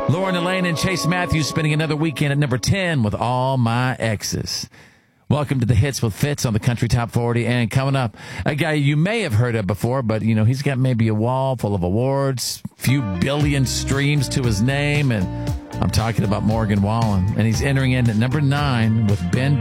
Lauren Elaine and Chase Matthews spending another weekend at number 10 with All My Exes. Welcome to the Hits with Fitz on the Country Top 40. And coming up, a guy you may have heard of before, but, you know, he's got maybe a wall full of awards, few billion streams to his name. And I'm talking about Morgan Wallen. And he's entering in at number 9 with Ben